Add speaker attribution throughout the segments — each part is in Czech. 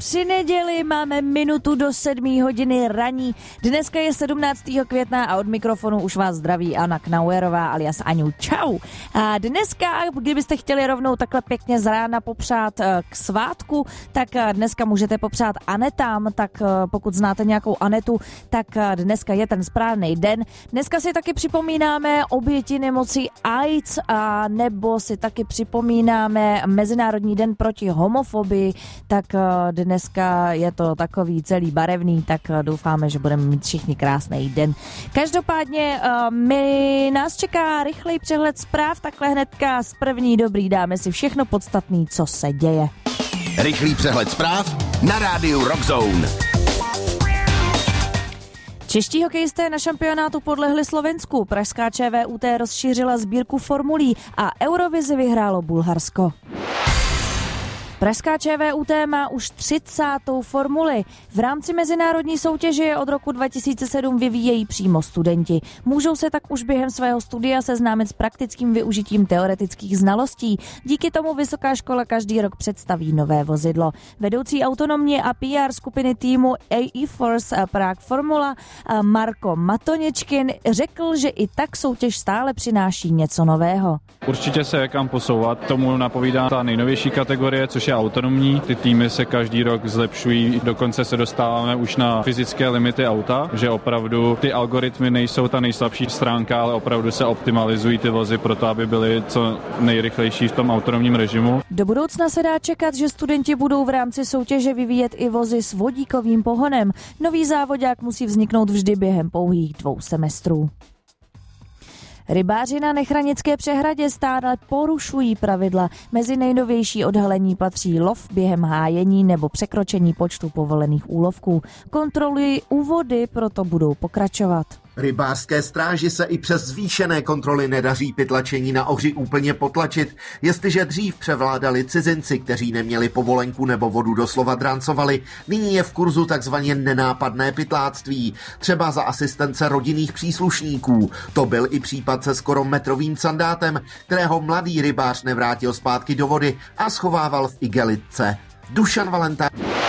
Speaker 1: při neděli, máme minutu do 7 hodiny raní. Dneska je 17. května a od mikrofonu už vás zdraví Anna Knauerová alias Aňu. Čau. A dneska, kdybyste chtěli rovnou takhle pěkně z rána popřát k svátku, tak dneska můžete popřát Anetám, tak pokud znáte nějakou Anetu, tak dneska je ten správný den. Dneska si taky připomínáme oběti nemoci AIDS a nebo si taky připomínáme Mezinárodní den proti homofobii, tak dneska je to takový celý barevný, tak doufáme, že budeme mít všichni krásný den. Každopádně nás čeká rychlej přehled zpráv, takhle hnedka z první dobrý dáme si všechno podstatný, co se děje.
Speaker 2: Rychlý přehled zpráv na rádiu Rockzone.
Speaker 1: Čeští hokejisté na šampionátu podlehli Slovensku, pražská ČVUT rozšířila sbírku formulí a Eurovizi vyhrálo Bulharsko. Pražská ČVUT má už 30. formuli. V rámci mezinárodní soutěže od roku 2007 vyvíjejí přímo studenti. Můžou se tak už během svého studia seznámit s praktickým využitím teoretických znalostí. Díky tomu vysoká škola každý rok představí nové vozidlo. Vedoucí autonomní a PR skupiny týmu AE Force Prague Formula Marko Matoněčkin řekl, že i tak soutěž stále přináší něco nového.
Speaker 3: Určitě se kam posouvat, tomu napovídá ta nejnovější kategorie, což je autonomní. Ty týmy se každý rok zlepšují, dokonce se dostáváme už na fyzické limity auta, že opravdu ty algoritmy nejsou ta nejslabší stránka, ale opravdu se optimalizují ty vozy pro to, aby byly co nejrychlejší v tom autonomním režimu.
Speaker 1: Do budoucna se dá čekat, že studenti budou v rámci soutěže vyvíjet i vozy s vodíkovým pohonem. Nový závodák musí vzniknout vždy během pouhých 2 semestrů. Rybáři na Nechranické přehradě stále porušují pravidla. Mezi nejnovější odhalení patří lov během hájení nebo překročení počtu povolených úlovků. Kontrolují úvody, proto budou pokračovat.
Speaker 4: Rybářské stráži se i přes zvýšené kontroly nedaří pytlačení na ohři úplně potlačit. Jestliže dřív převládali cizinci, kteří neměli povolenku nebo vodu doslova drancovali, nyní je v kurzu takzvaně nenápadné pytláctví, třeba za asistence rodinných příslušníků. To byl i případ se skoro metrovým sandátem, kterého mladý rybář nevrátil zpátky do vody a schovával v igelitce. Dušan Valenta.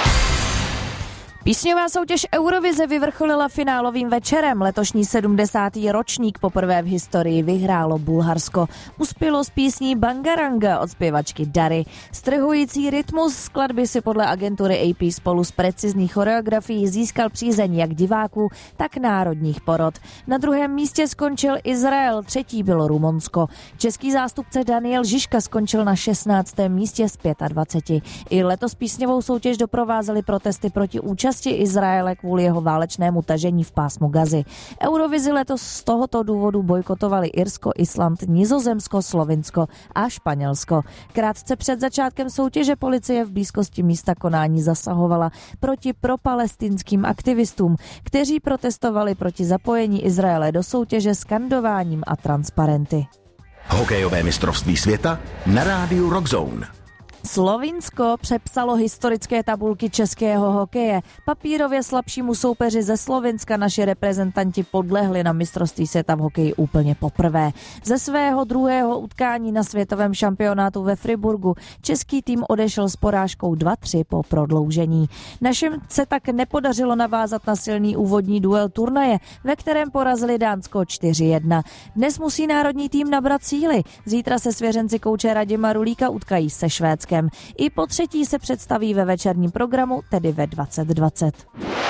Speaker 1: Písňová soutěž Eurovize vyvrcholila finálovým večerem. Letošní 70. ročník poprvé v historii vyhrálo Bulharsko. Uspělo s písní Bangaranga od zpěvačky Dary. Strhující rytmus skladby si podle agentury AP spolu s precizní choreografií získal přízeň jak diváků, tak národních porod. Na druhém místě skončil Izrael, třetí bylo Rumunsko. Český zástupce Daniel Žižka skončil na 16. místě z 25. I letos písňovou soutěž doprovázely protesty proti účasti Izraele kvůli jeho válečnému tažení v pásmu Gazy. Eurovizi letos z tohoto důvodu bojkotovali Irsko, Island, Nizozemsko, Slovinsko a Španělsko. Krátce před začátkem soutěže policie v blízkosti místa konání zasahovala proti propalestinským aktivistům, kteří protestovali proti zapojení Izraele do soutěže skandováním a transparenty.
Speaker 2: Hokejové mistrovství světa na rádiu Rockzone.
Speaker 1: Slovinsko přepsalo historické tabulky českého hokeje. Papírově slabšímu soupeři ze Slovinska naši reprezentanti podlehli na mistrovství světa v hokeji úplně poprvé. Ze svého druhého utkání na světovém šampionátu ve Friburgu český tým odešel s porážkou 2-3 po prodloužení. Našim se tak nepodařilo navázat na silný úvodní duel turnaje, ve kterém porazili Dánsko 4-1. Dnes musí národní tým nabrat síly. Zítra se svěřenci kouče Radima Rulíka utkají se Švédskem. I po třetí se představí ve večerním programu, tedy ve 20:20.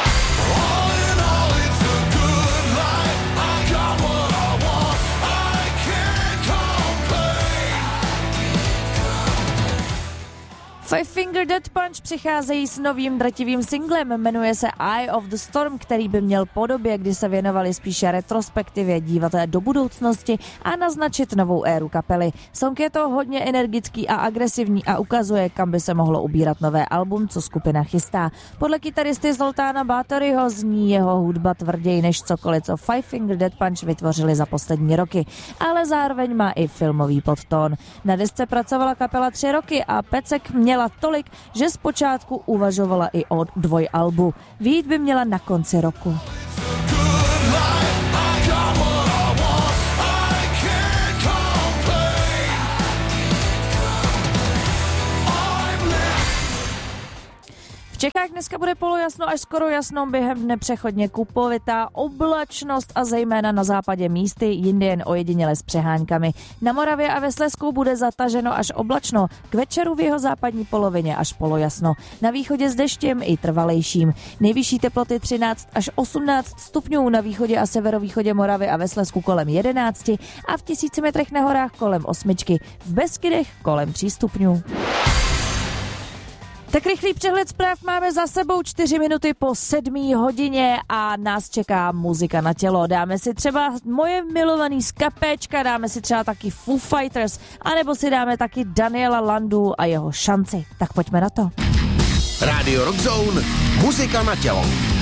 Speaker 1: Five Finger Death Punch přicházejí s novým drtivým singlem, jmenuje se Eye of the Storm, který by měl po době, kdy se věnovali spíše retrospektivě, dívat do budoucnosti a naznačit novou éru kapely. Song je to hodně energický a agresivní a ukazuje, kam by se mohlo ubírat nové album, co skupina chystá. Podle kytaristy Zoltána Bátoryho zní jeho hudba tvrději než cokoliv, co Five Finger Death Punch vytvořili za poslední roky, ale zároveň má i filmový podtón. Na desce pracovala kapela 3 roky a pecek měla tolik, že zpočátku uvažovala i o dvojalbu. Vyjít by měla na konci roku. V Čechách dneska bude polojasno až skoro jasno, během dne přechodně kupovitá oblačnost a zejména na západě místy, jindy jen ojediněle s přeháňkami. Na Moravě a ve Slezsku bude zataženo až oblačno, k večeru v jeho západní polovině až polojasno. Na východě s deštěm i trvalejším. Nejvyšší teploty 13 až 18 stupňů, na východě a severovýchodě Moravy a ve Slezsku kolem 11 a v 1000 metrech na horách kolem 8, v Beskydech kolem 3 stupňů. Tak rychlý přehled zpráv máme za sebou, 4 minuty po 7 hodině a nás čeká muzika na tělo. Dáme si třeba moje milovaný Skapéčka, dáme si třeba taky Foo Fighters, anebo si dáme taky Daniela Landu a jeho Šanci. Tak pojďme na to.
Speaker 2: Rádio Rock Zone, muzika na tělo.